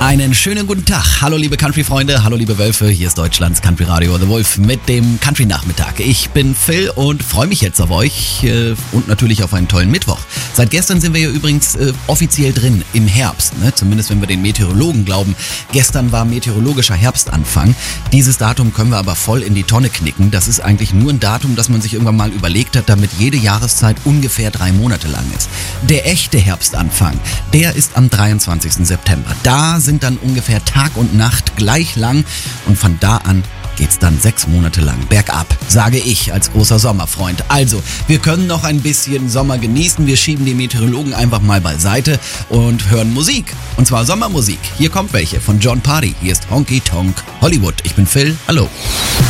Einen schönen guten Tag. Hallo liebe Country-Freunde, hallo liebe Wölfe. Hier ist Deutschlands Country-Radio The Wolf mit dem Country-Nachmittag. Ich bin Phil und freue mich jetzt auf euch und natürlich auf einen tollen Mittwoch. Seit gestern sind wir ja übrigens offiziell drin im Herbst, ne? Zumindest wenn wir den Meteorologen glauben. Gestern war meteorologischer Herbstanfang. Dieses Datum können wir aber voll in die Tonne knicken. Das ist eigentlich nur ein Datum, das man sich irgendwann mal überlegt hat, damit jede Jahreszeit ungefähr 3 Monate lang ist. Der echte Herbstanfang, der ist am 23. September. Da sind dann ungefähr Tag und Nacht gleich lang und von da an geht's dann 6 Monate lang bergab, sage ich als großer Sommerfreund. Also, wir können noch ein bisschen Sommer genießen, wir schieben die Meteorologen einfach mal beiseite und hören Musik. Und zwar Sommermusik. Hier kommt welche von Jon Pardi. Hier ist Honky Tonk Hollywood. Ich bin Phil, hallo.